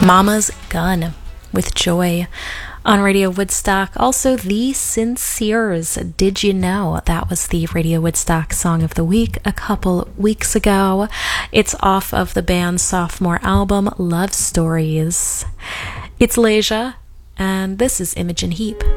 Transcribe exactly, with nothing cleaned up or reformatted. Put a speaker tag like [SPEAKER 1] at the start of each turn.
[SPEAKER 1] Mama's Gun with Joy on Radio Woodstock. Also, The Sinceres, Did You Know? That was the Radio Woodstock Song of the Week a couple weeks ago. It's off of the band's sophomore album, Love Stories. It's Leisha, and this is Imogen Heap.